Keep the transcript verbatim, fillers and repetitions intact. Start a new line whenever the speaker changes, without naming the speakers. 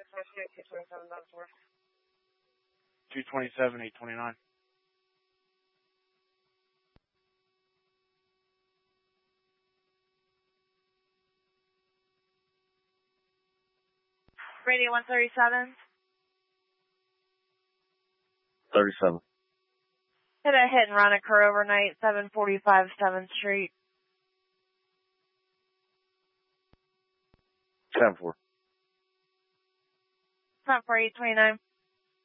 two twenty-seven, eight twenty-nine.
Radio one thirty-seven.
thirty-seven.
Hit a hit and run occur overnight, seven forty-five seventh Street.
ten four.
Front for eight twenty-nine.